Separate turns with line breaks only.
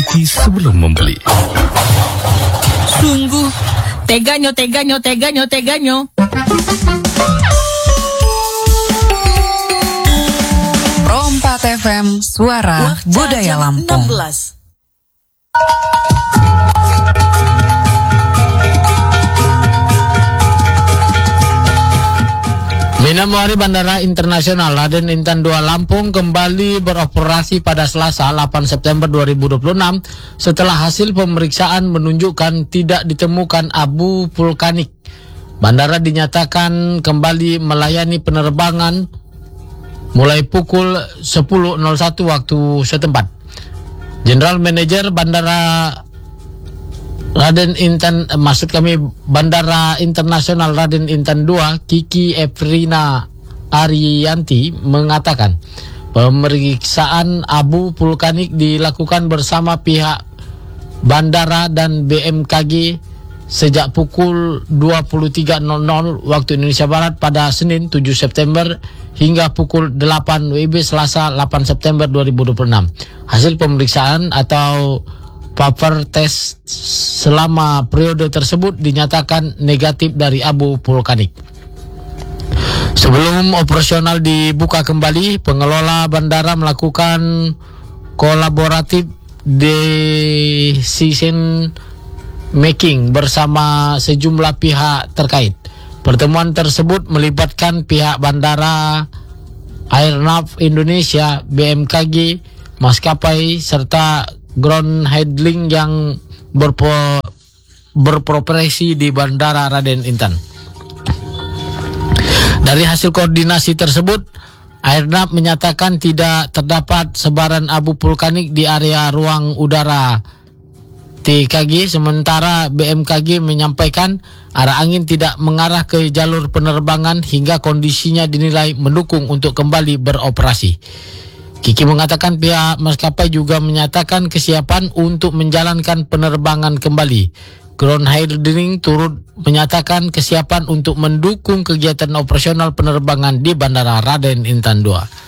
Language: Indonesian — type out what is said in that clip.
Teliti sebelum membeli.
Sungguh teganya.
Pro 4 FM, Suara Budaya Lampung.
16.
Minamwari Bandara Internasional Raden Intan II Lampung kembali beroperasi pada Selasa 8 September 2026 setelah hasil pemeriksaan menunjukkan tidak ditemukan abu vulkanik. Bandara dinyatakan kembali melayani penerbangan mulai pukul 10.01 waktu setempat. General Manager Bandara Bandara Internasional Raden Intan II Kiki Efrina Ariyanti mengatakan pemeriksaan abu vulkanik dilakukan bersama pihak bandara dan BMKG sejak pukul 23.00 waktu Indonesia Barat pada Senin 7 September hingga pukul 8 WIB Selasa 8 September 2026. Hasil pemeriksaan atau paper test selama periode tersebut dinyatakan negatif dari abu vulkanik. Sebelum operasional dibuka kembali, pengelola bandara melakukan kolaboratif decision making bersama sejumlah pihak terkait. Pertemuan tersebut melibatkan pihak bandara, Airnav Indonesia, BMKG, maskapai serta ground handling yang berprofesi di Bandara Raden Intan. Dari hasil koordinasi tersebut, Airnav menyatakan tidak terdapat sebaran abu vulkanik di area ruang udara TKG, sementara BMKG menyampaikan arah angin tidak mengarah ke jalur penerbangan hingga kondisinya dinilai mendukung untuk kembali beroperasi. Kiki mengatakan pihak maskapai juga menyatakan kesiapan untuk menjalankan penerbangan kembali. Ground handling turut menyatakan kesiapan untuk mendukung kegiatan operasional penerbangan di Bandara Raden Intan II.